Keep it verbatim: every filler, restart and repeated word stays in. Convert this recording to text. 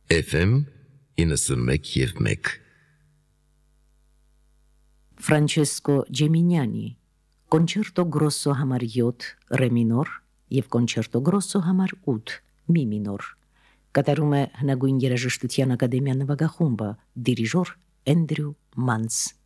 Էֆ Էմ իննսունմեկ և մեկ Ֆրանչեսկո Ջեմինյանի Կոնչերտո գրոսո համար յոթ ռե մինոր և Կոնչերտո գրոսո համար ութ մի մինոր կատարում է հնագույն երաժշտության ակադեմիա նվագախումբը դիրիժոր Էնդրյու Մանց